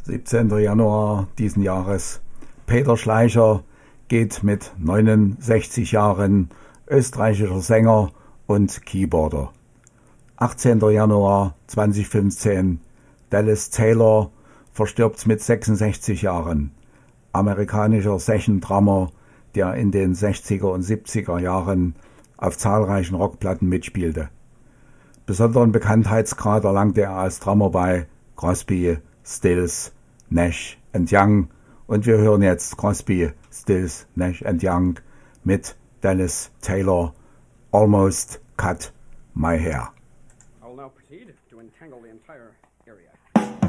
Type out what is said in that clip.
17. Januar diesen Jahres. Peter Schleicher geht mit 69 Jahren, österreichischer Sänger und Keyboarder. 18. Januar 2015. Dallas Taylor verstirbt mit 66 Jahren. Amerikanischer Session-Drummer, der in den 60er und 70er Jahren auf zahlreichen Rockplatten mitspielte. Besonderen Bekanntheitsgrad erlangte er als Drummer bei Crosby, Stills, Nash & Young, und wir hören jetzt Crosby, Stills, Nash & Young mit Dallas Taylor, Almost Cut My Hair. I will now proceed to entangle the entire